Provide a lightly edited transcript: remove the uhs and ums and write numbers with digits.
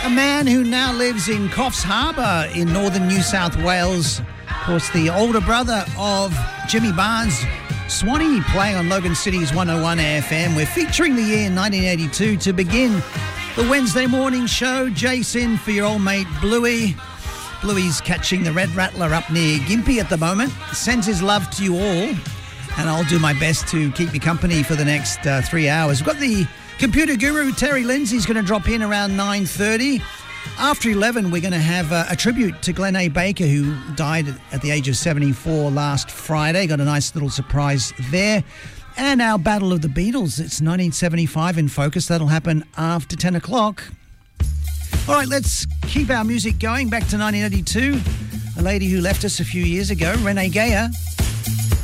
A man who now lives in Coffs Harbour in northern New South Wales. Of course, the older brother of Jimmy Barnes, Swanee, playing on Logan City's 101 FM. We're featuring the year 1982 to begin the Wednesday morning show. Jason for your old mate Bluey. Bluey's catching the Red Rattler up near Gympie at the moment. Sends his love to you all, and I'll do my best to keep you company for the next 3 hours. We've got the computer guru Terry Lindsay's going to drop in around 9:30. After 11, we're going to have a tribute to Glenn A. Baker, who died at the age of 74 last Friday. Got a nice little surprise there. And our Battle of the Beatles. It's 1975 in focus. That'll happen after 10 o'clock. All right, let's keep our music going. Back to 1982. A lady who left us a few years ago, Renee Geyer.